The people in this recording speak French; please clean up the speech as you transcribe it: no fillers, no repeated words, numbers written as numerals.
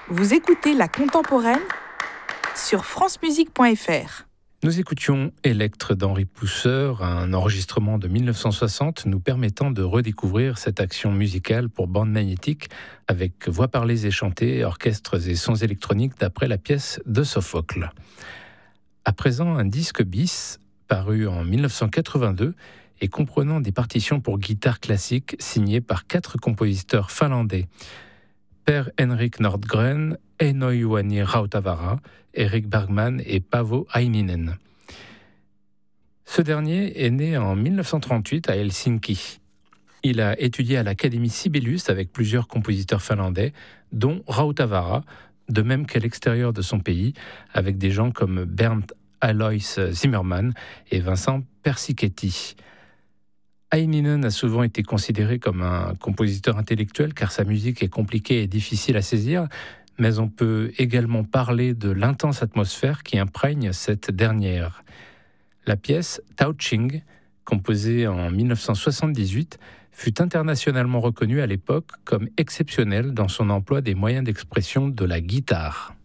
Vous écoutez La Contemporaine sur francemusique.fr. Nous écoutions Electre d'Henri Pousseur, un enregistrement de 1960 nous permettant de redécouvrir cette action musicale pour bande magnétique avec voix parlées et chantées, orchestres et sons électroniques d'après la pièce de Sophocle. À présent, un disque bis paru en 1982 et comprenant des partitions pour guitare classique signées par 4 compositeurs finlandais. Per Henrik Nordgren, Eino Juhani Rautavaara, Erik Bergman et Paavo Aininen. Ce dernier est né en 1938 à Helsinki. Il a étudié à l'Académie Sibelius avec plusieurs compositeurs finlandais, dont Rautavaara, de même qu'à l'extérieur de son pays, avec des gens comme Bernd Alois Zimmermann et Vincent Persichetti. Aininen a souvent été considéré comme un compositeur intellectuel car sa musique est compliquée et difficile à saisir, mais on peut également parler de l'intense atmosphère qui imprègne cette dernière. La pièce Tauching, composée en 1978, fut internationalement reconnue à l'époque comme exceptionnelle dans son emploi des moyens d'expression de la guitare.